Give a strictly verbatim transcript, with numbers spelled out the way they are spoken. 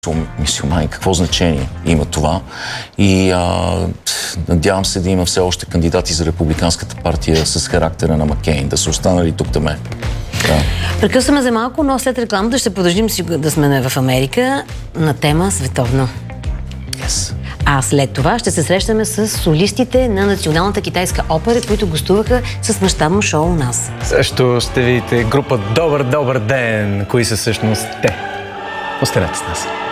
мюсюлмани, какво значение има това. И а, надявам се да има все още кандидати за републиканската партия с характера на Маккейн, да са останали тук да ме. Да. Прекъсваме за малко, но след рекламата ще продължим да сме в Америка на тема световно. Yes. А след това ще се срещаме с солистите на Националната китайска опера, които гостуваха с мащабно шоу у нас. Също ще видите група Добър, добър ден! Кои са всъщност те? Останете с нас.